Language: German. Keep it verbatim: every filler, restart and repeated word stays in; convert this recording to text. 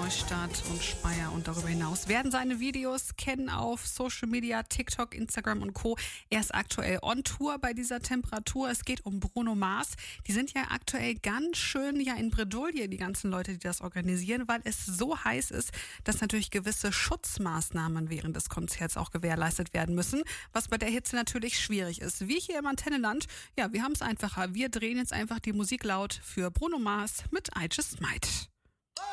Neustadt und Speyer und darüber hinaus werden seine Videos kennen auf Social Media, TikTok, Instagram und Co. Er ist aktuell on Tour bei dieser Temperatur. Es geht um Bruno Mars. Die sind ja aktuell ganz schön ja in Bredouille, die ganzen Leute, die das organisieren, weil es so heiß ist, dass natürlich gewisse Schutzmaßnahmen während des Konzerts auch gewährleistet werden müssen, was bei der Hitze natürlich schwierig ist. Wir hier im Antennenland, ja, wir haben es einfacher. Wir drehen jetzt einfach die Musik laut für Bruno Mars mit I Just Might.